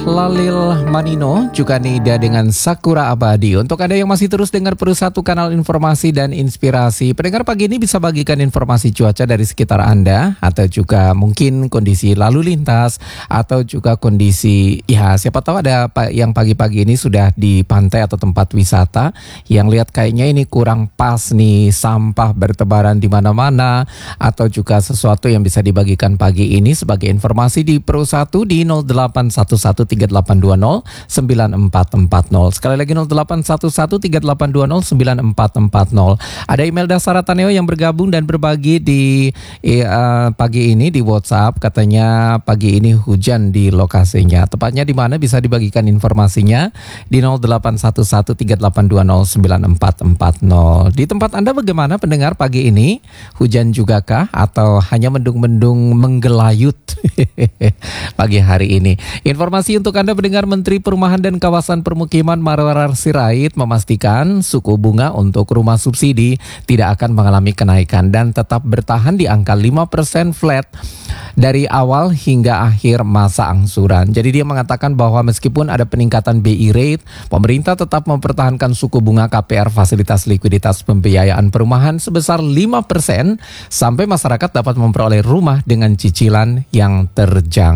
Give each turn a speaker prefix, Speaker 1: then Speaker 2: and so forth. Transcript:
Speaker 1: Lalil Manino juga Nida dengan Sakura Abadi. Untuk Anda yang masih terus dengar Pro 1 kanal informasi dan inspirasi, pendengar pagi ini bisa bagikan informasi cuaca dari sekitar Anda, atau juga mungkin kondisi lalu lintas, atau juga kondisi, ya siapa tahu ada yang pagi-pagi ini sudah di pantai atau tempat wisata yang lihat kayaknya ini kurang pas nih, sampah bertebaran di mana-mana, atau juga sesuatu yang bisa dibagikan pagi ini sebagai informasi di Pro 1 di 081138209440. Sekali lagi 081138209440. Ada email dasar Taneo yang bergabung dan berbagi di pagi ini di WhatsApp. Katanya pagi ini hujan di lokasinya. Tepatnya di mana bisa dibagikan informasinya di 081138209440. Di tempat Anda bagaimana pendengar pagi ini? Hujan juga kah atau hanya mendung-mendung menggelayut pagi hari ini? Informasi untuk Anda pendengar, Menteri Perumahan dan Kawasan Permukiman Marwarar Sirait memastikan suku bunga untuk rumah subsidi tidak akan mengalami kenaikan dan tetap bertahan di angka 5% flat dari awal hingga akhir masa angsuran. Jadi dia mengatakan bahwa meskipun ada peningkatan BI rate, pemerintah tetap mempertahankan suku bunga KPR fasilitas likuiditas pembiayaan perumahan sebesar 5% sampai masyarakat dapat memperoleh rumah dengan cicilan yang terjangkau.